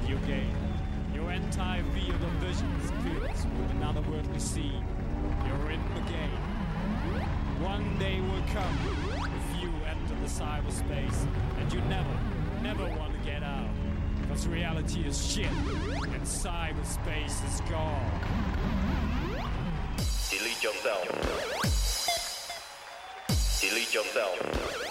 video game. Your entire field of vision is filled with another worldly scene. You're in the game. One day will come if you enter the cyberspace and you never want to get out. Because reality is shit and cyberspace is gone. Delete yourself. Delete yourself.